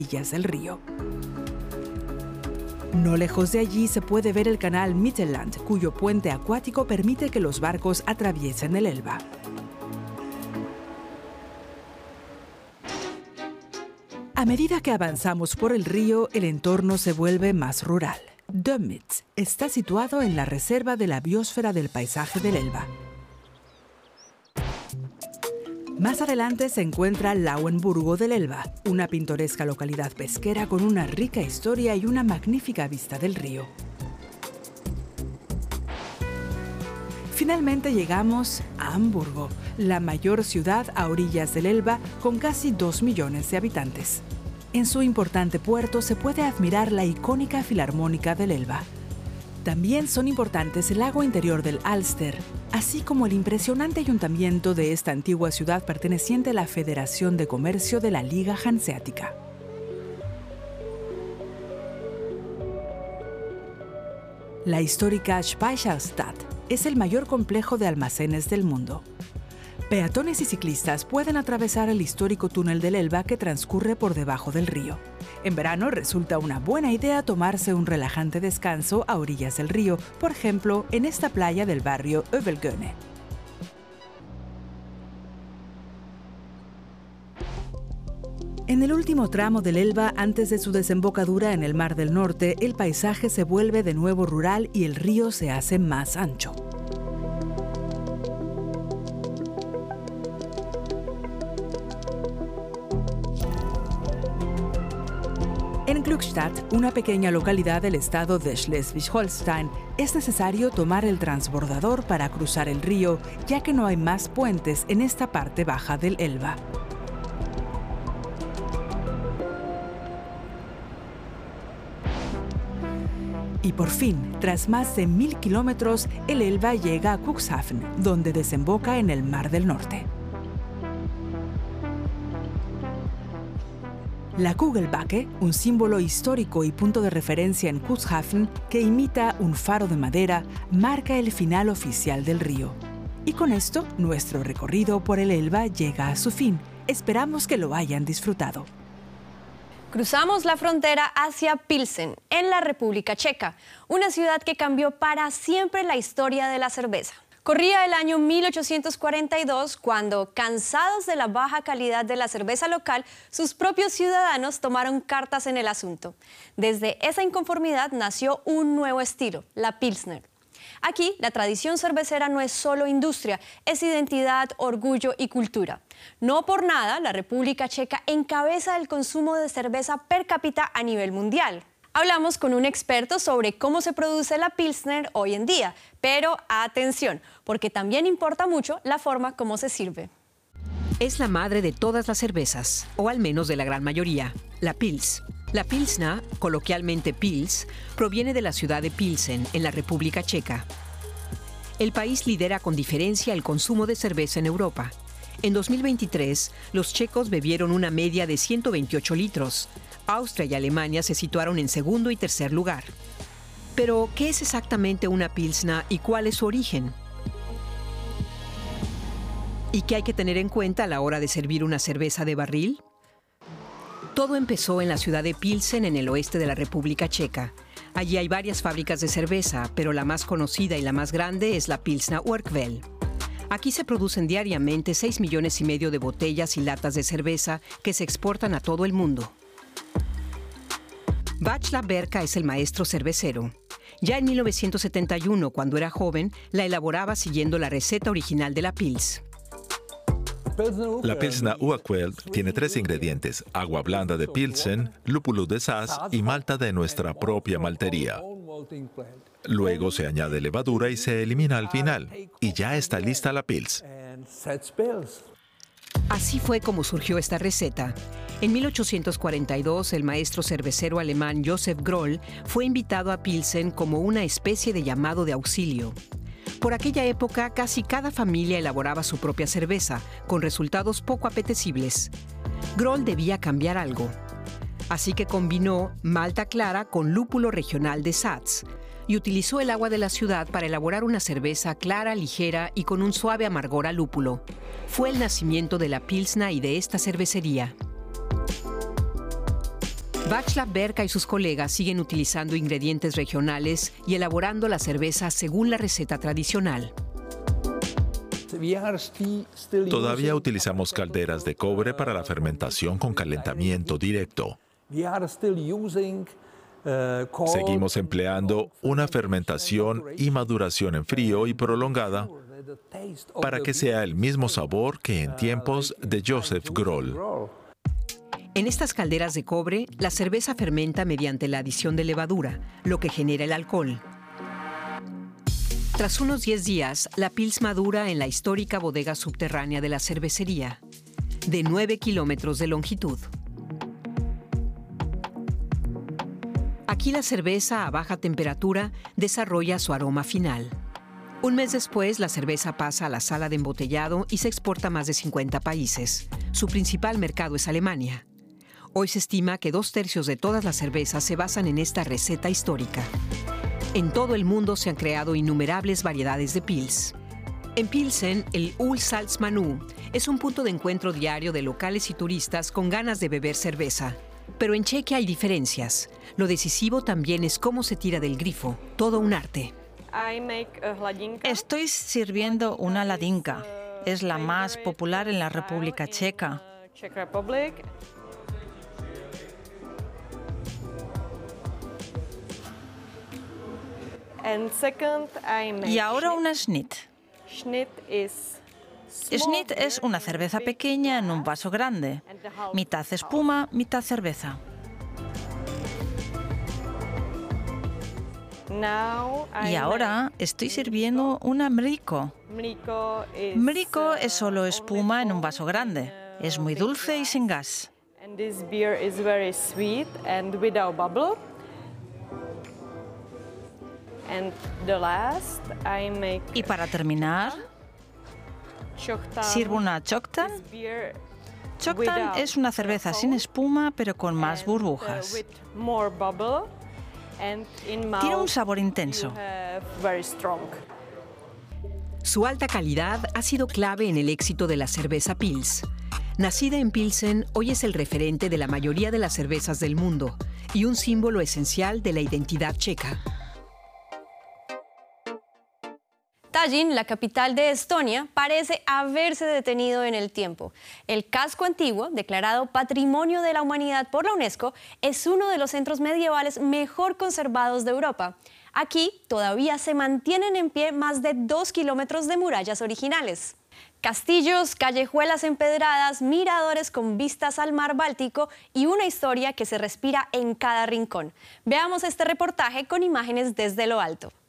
orillas del río. No lejos de allí se puede ver el canal Mittelland, cuyo puente acuático permite que los barcos atraviesen el Elba. A medida que avanzamos por el río, el entorno se vuelve más rural. Dömitz está situado en la reserva de la biosfera del paisaje del Elba. Más adelante se encuentra Lauenburgo del Elba, una pintoresca localidad pesquera con una rica historia y una magnífica vista del río. Finalmente llegamos a Hamburgo, la mayor ciudad a orillas del Elba con casi 2 millones de habitantes. En su importante puerto se puede admirar la icónica Filarmónica del Elba. También son importantes el lago interior del Alster, así como el impresionante ayuntamiento de esta antigua ciudad perteneciente a la Federación de Comercio de la Liga Hanseática. La histórica Speicherstadt es el mayor complejo de almacenes del mundo. Peatones y ciclistas pueden atravesar el histórico túnel del Elba que transcurre por debajo del río. En verano resulta una buena idea tomarse un relajante descanso a orillas del río, por ejemplo, en esta playa del barrio Övelgöne. En el último tramo del Elba, antes de su desembocadura en el Mar del Norte, el paisaje se vuelve de nuevo rural y el río se hace más ancho. En Glückstadt, una pequeña localidad del estado de Schleswig-Holstein, es necesario tomar el transbordador para cruzar el río, ya que no hay más puentes en esta parte baja del Elba. Y por fin, tras más de 1000 kilómetros, el Elba llega a Cuxhaven, donde desemboca en el Mar del Norte. La Kugelbake, un símbolo histórico y punto de referencia en Cuxhaven que imita un faro de madera, marca el final oficial del río. Y con esto, nuestro recorrido por el Elba llega a su fin. Esperamos que lo hayan disfrutado. Cruzamos la frontera hacia Pilsen, en la República Checa, una ciudad que cambió para siempre la historia de la cerveza. Corría el año 1842 cuando, cansados de la baja calidad de la cerveza local, sus propios ciudadanos tomaron cartas en el asunto. Desde esa inconformidad nació un nuevo estilo, la Pilsner. Aquí, la tradición cervecera no es solo industria, es identidad, orgullo y cultura. No por nada, la República Checa encabeza el consumo de cerveza per cápita a nivel mundial. Hablamos con un experto sobre cómo se produce la Pilsner hoy en día, pero atención, porque también importa mucho la forma como se sirve. Es la madre de todas las cervezas, o al menos de la gran mayoría, la Pils. La Pilsner, coloquialmente Pils, proviene de la ciudad de Pilsen, en la República Checa. El país lidera con diferencia el consumo de cerveza en Europa. En 2023, los checos bebieron una media de 128 litros. Austria y Alemania se situaron en segundo y tercer lugar. Pero, ¿qué es exactamente una Pilsner y cuál es su origen? ¿Y qué hay que tener en cuenta a la hora de servir una cerveza de barril? Todo empezó en la ciudad de Pilsen, en el oeste de la República Checa. Allí hay varias fábricas de cerveza, pero la más conocida y la más grande es la Pilsner Urquell. Aquí se producen diariamente 6,5 millones de botellas y latas de cerveza que se exportan a todo el mundo. Václav Berka es el maestro cervecero. Ya en 1971, cuando era joven, la elaboraba siguiendo la receta original de la Pils. La Pilsner Urquell tiene 3 ingredientes: agua blanda de Pilsen, lúpulo de Saaz y malta de nuestra propia maltería. Luego se añade levadura y se elimina al final, y ya está lista la Pils. Así fue como surgió esta receta. En 1842, el maestro cervecero alemán Josef Groll fue invitado a Pilsen como una especie de llamado de auxilio. Por aquella época, casi cada familia elaboraba su propia cerveza, con resultados poco apetecibles. Groll debía cambiar algo. Así que combinó malta clara con lúpulo regional de Saaz y utilizó el agua de la ciudad para elaborar una cerveza clara, ligera y con un suave amargor a lúpulo. Fue el nacimiento de la Pilsner y de esta cervecería. Václav Berka y sus colegas siguen utilizando ingredientes regionales y elaborando la cerveza según la receta tradicional. Todavía utilizamos calderas de cobre para la fermentación con calentamiento directo. Seguimos empleando una fermentación y maduración en frío y prolongada para que sea el mismo sabor que en tiempos de Josef Groll. En estas calderas de cobre, la cerveza fermenta mediante la adición de levadura, lo que genera el alcohol. Tras unos 10 días, la Pils madura en la histórica bodega subterránea de la cervecería, de 9 kilómetros de longitud. Aquí la cerveza a baja temperatura desarrolla su aroma final. Un mes después, la cerveza pasa a la sala de embotellado y se exporta a más de 50 países. Su principal mercado es Alemania. Hoy se estima que 2/3 de todas las cervezas se basan en esta receta histórica. En todo el mundo se han creado innumerables variedades de Pils. En Pilsen, el Ölsalzmanu es un punto de encuentro diario de locales y turistas con ganas de beber cerveza. Pero en Chequia hay diferencias. Lo decisivo también es cómo se tira del grifo, todo un arte. Estoy sirviendo una ladinka. Es la más popular en la República Checa. Y ahora una Schnitt. Schnitt es una cerveza pequeña en un vaso grande. Mitad espuma, mitad cerveza. Y ahora estoy sirviendo una Mriko. Mriko es solo espuma en un vaso grande. Es muy dulce y sin gas. Y para terminar, sirvo una Choctan. Choctan es una cerveza sin espuma, pero con más burbujas. Tiene un sabor intenso. Su alta calidad ha sido clave en el éxito de la cerveza Pils. Nacida en Pilsen, hoy es el referente de la mayoría de las cervezas del mundo y un símbolo esencial de la identidad checa. Tallinn, la capital de Estonia, parece haberse detenido en el tiempo. El casco antiguo, declarado Patrimonio de la Humanidad por la UNESCO, es uno de los centros medievales mejor conservados de Europa. Aquí todavía se mantienen en pie más de 2 kilómetros de murallas originales. Castillos, callejuelas empedradas, miradores con vistas al mar Báltico y una historia que se respira en cada rincón. Veamos este reportaje con imágenes desde lo alto.